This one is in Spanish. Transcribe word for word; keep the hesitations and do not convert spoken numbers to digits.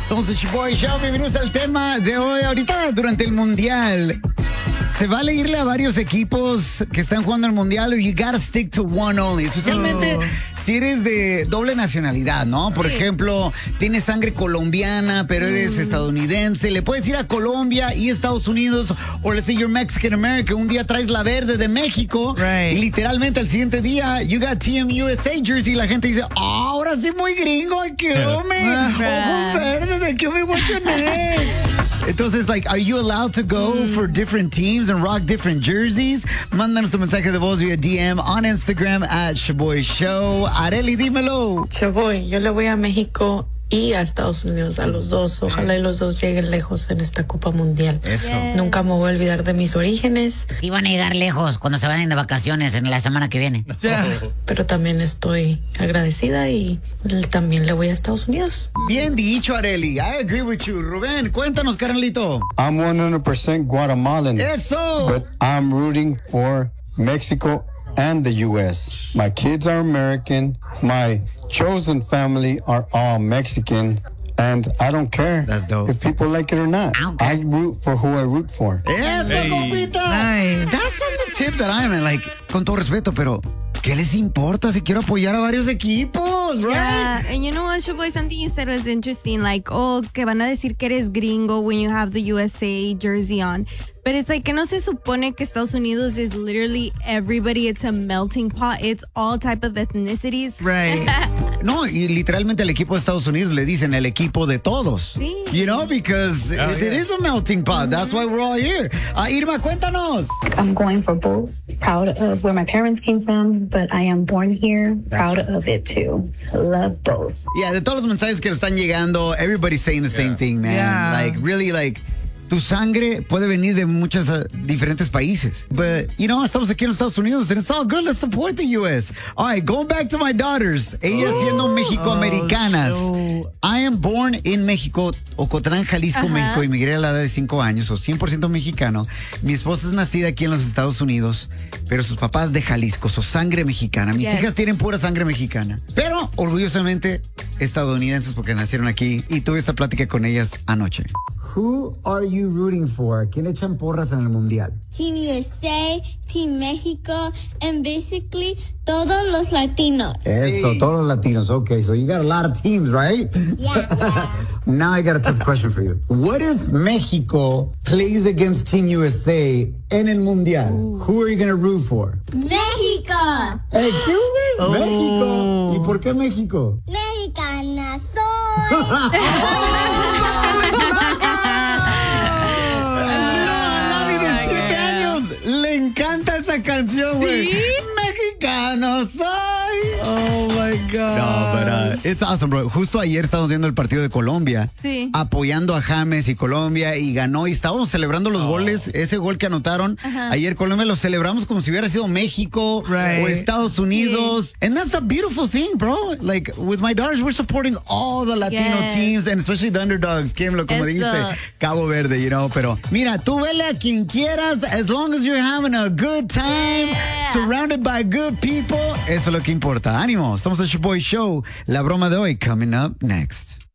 Somos el Shoboy Show, bienvenidos al tema de hoy. Ahorita durante el Mundial se vale irle a varios equipos que están jugando el Mundial, or you gotta stick to one only. Especialmente oh. si eres de doble nacionalidad, ¿no? Por sí. ejemplo, tienes sangre colombiana, pero eres mm. estadounidense. Le puedes ir a Colombia y Estados Unidos, o let's say you're Mexican American. Un día traes la verde de México right. y literalmente al siguiente día you got T M U S A jersey y la gente dice, oh, ahora sí muy gringo, I kill me. Ojos verdes, I kill me, what's your name? Entonces, like, are you allowed to go mm. for different teams and rock different jerseys? Mándanos tu mensaje de voz via D M on Instagram at Shoboy Show. Areli, dímelo. Shoboy, yo le voy a México y a Estados Unidos, a los dos. Ojalá y los dos lleguen lejos en esta Copa Mundial. Eso. Yes. Nunca me voy a olvidar de mis orígenes. Sí van a llegar lejos cuando se vayan de vacaciones en la semana que viene. Yeah. Pero también estoy agradecida y también le voy a Estados Unidos. Bien dicho, Areli. I agree with you. Rubén, cuéntanos, carnalito. I'm one hundred percent Guatemalan. Eso. But I'm rooting for Mexico and the U S. My kids are American. My chosen family are all Mexican, and I don't care That's dope. if people like it or not. Okay. I root for who I root for. Eso, hey. compita. Nice. That's the tip that I'm in. Like, con todo respeto, pero ¿qué les importa si quiero apoyar a varios equipos, right? Yeah, and you know what, Shoboy, something you said was interesting. Like, oh, que van a decir que eres gringo when you have the U S A jersey on. But it's like, que no se supone que Estados Unidos is literally everybody. It's a melting pot. It's all type of ethnicities. Right. No, y literalmente al equipo de Estados Unidos le dicen el equipo de todos. Sí. You know, because oh, it, yeah. it is a melting pot. Mm-hmm. That's why we're all here. Uh, Irma, cuéntanos. I'm going for both. Proud of where my parents came from, but I am born here. That's proud right. of it too. Love both. Yeah, de todos los mensajes que le están llegando, everybody's saying the yeah. same thing, man. Yeah. Like, really, like, tu sangre puede venir de muchos uh, diferentes países. But, you know, estamos aquí en los Estados Unidos and it's all good. Let's support the U S. All right, going back to my daughters. Ellas oh, siendo mexicoamericanas. Oh, I am born in México, Ocotlán, Jalisco, uh-huh. México. Emigré a la edad de cinco años, o cien por ciento mexicano. Mi esposa es nacida aquí en los Estados Unidos, pero sus papás de Jalisco, su sangre mexicana. Mis yes. hijas tienen pura sangre mexicana, pero orgullosamente estadounidenses porque nacieron aquí, y tuve esta plática con ellas anoche. Who are you rooting for? ¿Quién echan porras en el Mundial? Team U S A, Team México, and basically todos los latinos. Eso, sí. todos los latinos. Okay, so you got a lot of teams, right? Yeah. yeah. Now I got a tough question for you. What if Mexico plays against Team U S A en el Mundial? Ooh. Who are you going to root for? México. Hey, ¿qué oh. México. ¿Y por qué México? Mexicana soy. Le encanta esa canción, güey. ¿Sí? Mexicano soy. Oh my God. No, but uh, it's awesome, bro. Justo ayer estábamos viendo el partido de Colombia. Sí. Apoyando a James y Colombia, y ganó. Y estábamos celebrando los oh. goles. Ese gol que anotaron uh-huh. ayer Colombia lo celebramos como si hubiera sido México right. o Estados Unidos. Sí. And that's a beautiful thing, bro. Like, with my daughters, we're supporting all the Latino yes. teams, and especially the underdogs. Kim, lo como Eso. dijiste, Cabo Verde, you know. Pero mira, tú vele a quien quieras, as long as you're having a good time, yeah. surrounded by good people. Eso es lo que importa. Ánimo. Estamos en el Shoboy Show. La broma de hoy coming up next.